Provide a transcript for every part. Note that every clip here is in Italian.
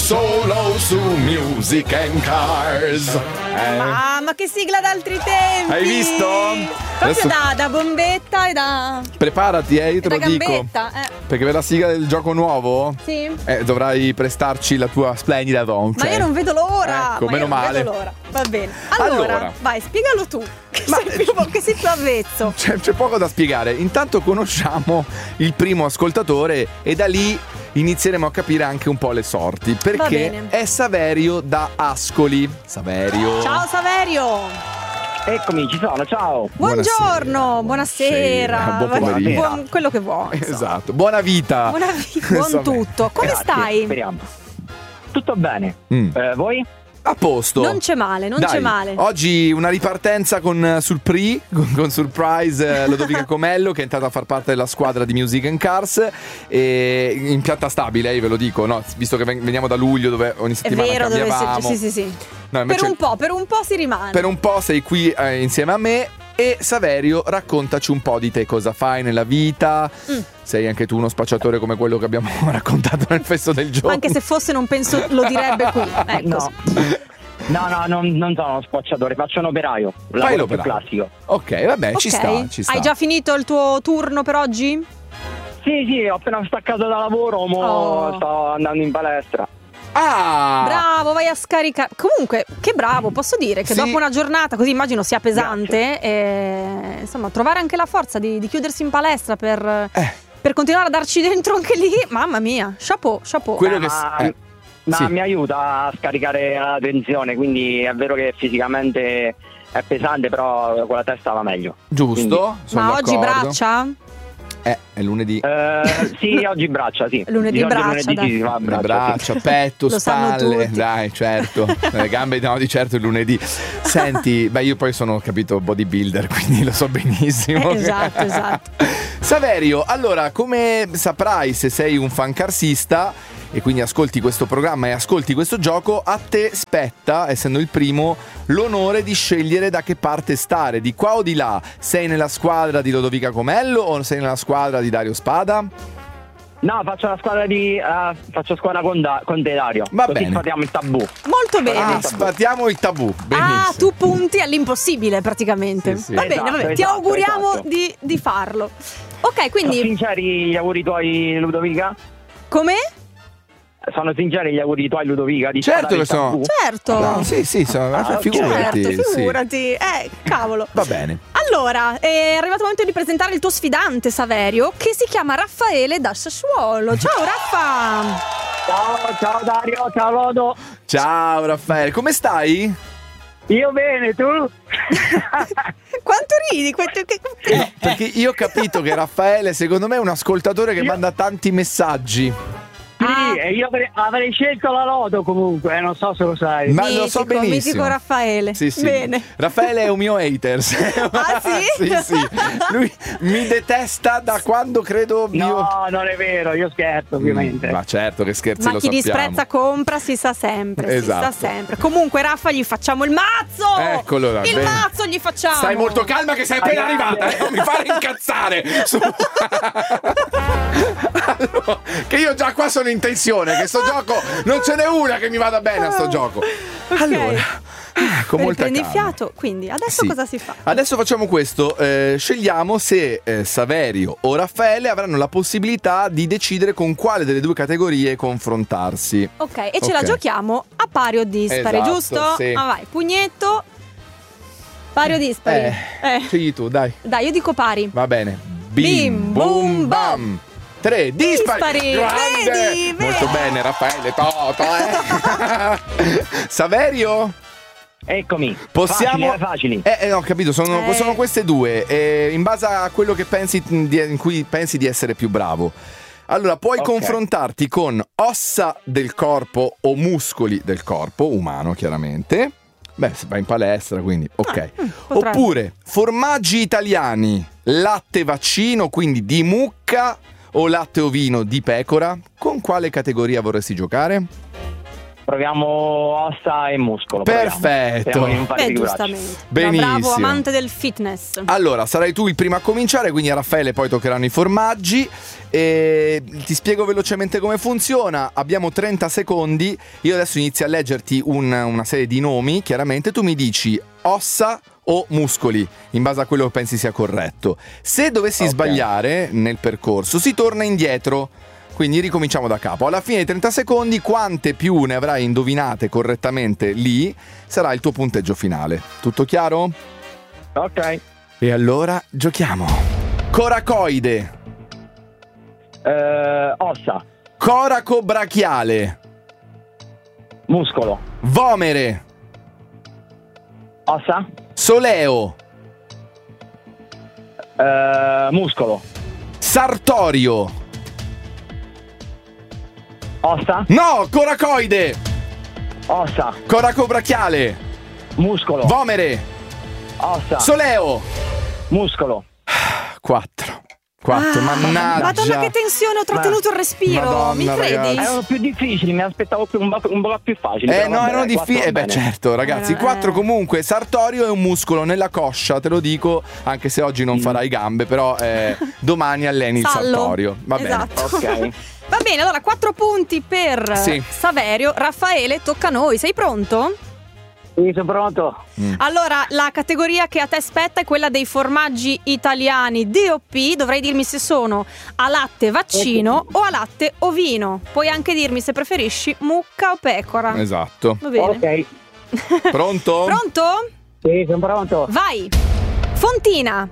solo su Music and Cars. Ma che sigla d'altri tempi! Hai visto? Proprio da bombetta e da... Preparati, io te lo dico. Gambetta, Perché per la sigla del gioco nuovo sì. Dovrai prestarci la tua splendida voce. Ma io non vedo l'ora. Ecco, meno male. Non vedo l'ora. Va bene. Allora, vai, spiegalo tu. Che sei più avvezzo. C'è poco da spiegare. Intanto conosciamo il primo ascoltatore e da lì inizieremo a capire anche un po' le sorti. Perché è Saverio da Ascoli. Saverio. Ciao Saverio. Eccomi, ci sono, ciao. Buongiorno, buonasera. Buon pomeriggio. Quello che vuoi. Esatto. Buona vita. Buon tutto. Come Grazie, stai? speriamo. Tutto bene. Voi? A posto. Non c'è male, non c'è male. Oggi una ripartenza con Surprise Lodovica Comello, che è entrata a far parte della squadra di Music and Cars, e in piatta stabile, io ve lo dico, no? Visto che veniamo da luglio dove ogni settimana cambiavamo. Sì. No, per un po' si rimane. Per un po' sei qui insieme a me. E Saverio, raccontaci un po' di te, cosa fai nella vita. Sei anche tu uno spacciatore come quello che abbiamo raccontato nel festo del giorno. Anche se fosse non penso lo direbbe qui. Ecco. No, non sono uno spacciatore, faccio un operaio. Fai l'operaio classico. Ok, vabbè, ci sta. Hai già finito il tuo turno per oggi? Sì, ho appena staccato da lavoro, sto andando in palestra. Bravo, vai a scaricare. Comunque, che bravo, posso dire che dopo una giornata così, immagino sia pesante, insomma, trovare anche la forza di chiudersi in palestra per continuare a darci dentro anche lì, mamma mia, chapeau. Quello mi aiuta a scaricare la tensione, quindi è vero che fisicamente è pesante, però con la testa va meglio. Giusto? Ma oggi braccia? È lunedì. Sì, oggi braccia, sì. Lunedì braccia, si fa braccia, petto, spalle, dai, certo. Le gambe no, di certo il lunedì. Senti, io poi sono, capito, bodybuilder, quindi lo so benissimo. Esatto. Saverio, allora, come saprai se sei un fan carsista e quindi ascolti questo programma e ascolti questo gioco, a te spetta, essendo il primo, l'onore di scegliere da che parte stare, di qua o di là. Sei nella squadra di Lodovica Comello o sei nella squadra di Dario Spada? No, faccio la squadra faccio squadra con te, Dario. Va Così bene. sfatiamo il tabù. Molto bene. Sfatiamo il tabù. Benissimo. Tu punti all'impossibile praticamente. Sì. Va bene, ti auguriamo di farlo. Ok, quindi sono sinceri gli auguri tuoi, Ludovica? Come? Sono sinceri gli auguri tuoi, Ludovica? Certo che sono. Certo. No, sì, figurati. Certo, figurati. Cavolo. Va bene. Allora, è arrivato il momento di presentare il tuo sfidante, Saverio, che si chiama Raffaele da Sassuolo. Ciao Raffa. Ciao Dario, ciao Lodo. Ciao Raffaele, come stai? Io bene, tu? Quanto ridi? No, perché io ho capito che Raffaele secondo me è un ascoltatore che manda tanti messaggi. Sì, e io avrei scelto la Lodo comunque, non so se lo sai. Ma lo so benissimo. Mitico Raffaele. Sì. Bene. Raffaele è un mio haters. Ah sì? Sì. Lui mi detesta da quando credo No, non è vero, io scherzo ovviamente. Ma certo che scherzi, ma lo chi sappiamo. disprezza compra, si sa sempre. Esatto. Si sa sempre. Comunque Raffa gli facciamo il mazzo. Eccolo là. Il mazzo gli facciamo. Stai molto calma che sei appena arrivata, non mi fare incazzare. Allora, che io già qua sono in tensione, che sto gioco non ce n'è una che mi vada bene a sto gioco. Okay. Allora, con molta prendi calma. fiato, quindi adesso cosa si fa? Adesso facciamo questo, scegliamo se Saverio o Raffaele avranno la possibilità di decidere con quale delle due categorie confrontarsi. Ok, e ce la giochiamo a pari o dispari, Esatto, giusto? sì. Vai, pugnetto. Pari o dispari? Scegli tu, dai. Dai, io dico pari. Va bene. Bim, bum, bam. 3 dispari. Grande. Vedi, molto bene Raffaele, Saverio? Eccomi. Possiamo Facili. Ho capito, sono queste due, in base a quello che pensi in cui pensi di essere più bravo. Allora, puoi confrontarti con ossa del corpo o muscoli del corpo umano, chiaramente. Beh, se vai in palestra, quindi ok. Oppure formaggi italiani, latte vaccino, quindi di mucca, o latte ovino di pecora. Con quale categoria vorresti giocare? Proviamo ossa e muscolo. Perfetto. Giustamente. Benissimo. Bravo amante del fitness. Allora, sarai tu il primo a cominciare, quindi a Raffaele poi toccheranno i formaggi. E ti spiego velocemente come funziona. Abbiamo 30 secondi. Io adesso inizio a leggerti una serie di nomi. Chiaramente tu mi dici ossa o muscoli, in base a quello che pensi sia corretto. Se dovessi sbagliare nel percorso, si torna indietro. Quindi ricominciamo da capo. Alla fine dei 30 secondi, quante più ne avrai indovinate correttamente lì, sarà il tuo punteggio finale. Tutto chiaro? Ok. E allora giochiamo. Coracoide. Ossa. Coraco brachiale. Muscolo. Vomere. Ossa. Soleo. Muscolo. Sartorio. Ossa. No, coracoide. Ossa. Coraco brachiale. Muscolo. Vomere. Ossa. Soleo. Muscolo. 4, mannaggia. Madonna, che tensione, ho trattenuto il respiro. Madonna, mi credi? ragazzi. Erano più difficili, mi aspettavo un po' più facili. però No, vabbè, erano difficili. Beh, certo, ragazzi. 4 comunque. Sartorio è un muscolo nella coscia, te lo dico, anche se oggi non farai gambe, però domani alleni il Sallo. sartorio. Va bene. Ok. Va bene, allora 4 punti per Sì. Saverio. Raffaele, tocca a noi. Sei pronto? Sì, sono pronto. Allora, la categoria che a te spetta è quella dei formaggi italiani DOP. Dovrai dirmi se sono a latte vaccino o a latte ovino. Puoi anche dirmi se preferisci mucca o pecora. Esatto. Va bene. Ok. Pronto? Pronto? Sì, sono pronto. Vai. Fontina.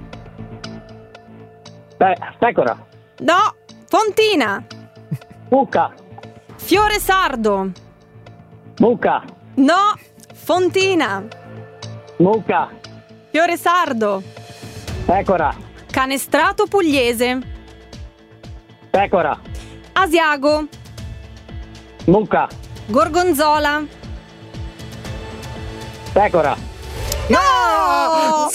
Pecora. No. Fontina. Mucca. Fiore sardo. Mucca. No. Fontina. Mucca. Fiore sardo. Pecora. Canestrato pugliese. Pecora. Asiago. Mucca. Gorgonzola. Pecora. No!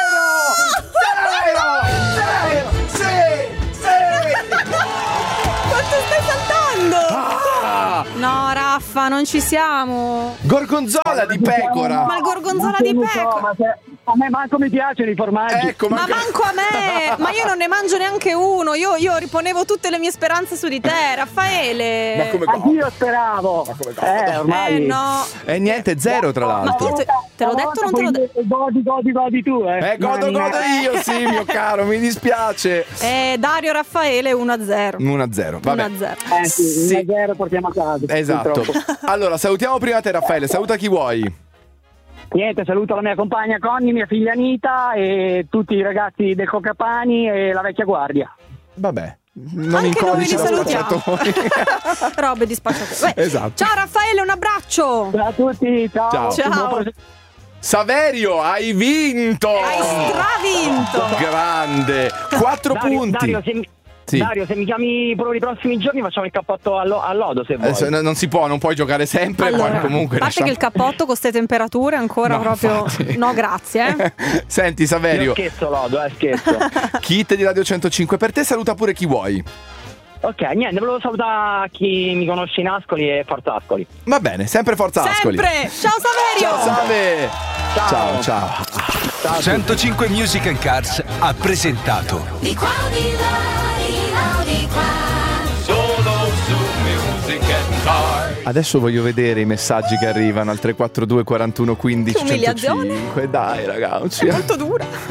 Quanto stai saltando? No, Raffa, non ci siamo. Gorgonzola di pecora. Ma il gorgonzola di pecora. A me manco mi piacciono i formaggi. Ecco, Ma manco a me. Ma io non ne mangio neanche uno. Io riponevo tutte le mie speranze su di te, Raffaele. Ma come cosa? Anch'io speravo. Ma come cosa? Ormai. No. Niente, 0 tra Ma l'altro. io te l'ho detto o non te l'ho detto? Godi tu, Godo io, sì, mio caro, mi dispiace. Dario Raffaele 1-0. 1-0, vabbè. 1-0. Sì, 1-0 portiamo a casa. Esatto. purtroppo. Allora, salutiamo prima te, Raffaele. Saluta chi vuoi. Niente, saluto la mia compagna Conny, mia figlia Anita e tutti i ragazzi del Cocapani e la vecchia guardia. Vabbè. Non Anche in noi codice li da salutiamo. spacciatori. Robe di spacciatori. Esatto. Ciao Raffaele, un abbraccio. Ciao a tutti, ciao. Ciao. Saverio, hai vinto! Hai stravinto. Grande! 4 punti. Dario, se mi chiami per i prossimi giorni facciamo il cappotto al lodo, se vuoi. Adesso non si può, non puoi giocare sempre, Allora, poi comunque a parte che il cappotto con ste temperature ancora No, proprio infatti. No, grazie. Senti Saverio, Scherzo lodo, scherzo. kit di Radio 105 per te, saluta pure chi vuoi. Ok, niente, volevo salutare chi mi conosce in Ascoli e Forza Ascoli. Va bene, sempre Forza Ascoli. Sempre. Ciao Saverio. Ciao Save. Ciao. Ciao. 105 Music and Cars ha presentato Di qua di là, di qua. Solo su Music and Cars. Adesso voglio vedere i messaggi che arrivano al 342 41 15 Che umiliazione. 105. Dai ragazzi. È molto dura.